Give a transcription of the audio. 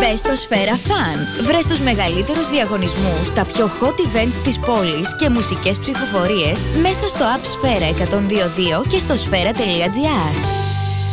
Μπες στο Σφαίρα Fun. Βρες τους μεγαλύτερους διαγωνισμούς, τα πιο hot events της πόλης και μουσικές ψηφοφορίες μέσα στο app Σφαίρα 102.2 και στο σφαίρα.gr.